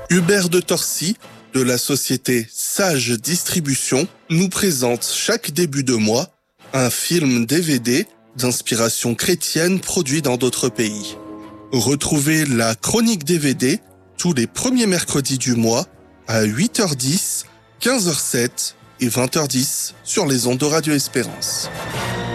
Hubert de Torcy, de la société Sage Distribution, nous présente chaque début de mois un film DVD d'inspiration chrétienne produit dans d'autres pays. Retrouvez la chronique DVD tous les premiers mercredis du mois à 8h10, 15h07 et 20h10 sur les ondes de Radio Espérance.